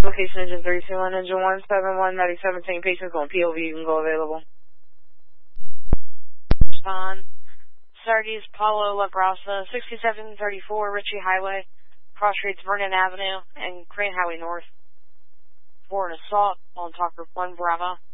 Location engine 321, engine 171, 97, St. Patients, going POV, you can go available. Spawn. Sardi's Paulo La Brasa, 6734 Ritchie Highway, cross streets Vernon Avenue and Crane Highway North. For an assault on Talker 1 Bravo.